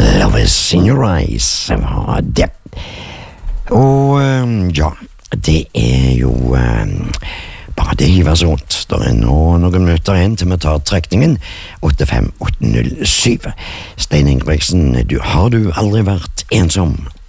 Love is in your eyes var det. Og ja, det jo bare det hiver seg rundt. Det nå noen minutter igjen til vi tar trekningen 85807. Stein Ingebrigtsen, har du aldri vært ensom?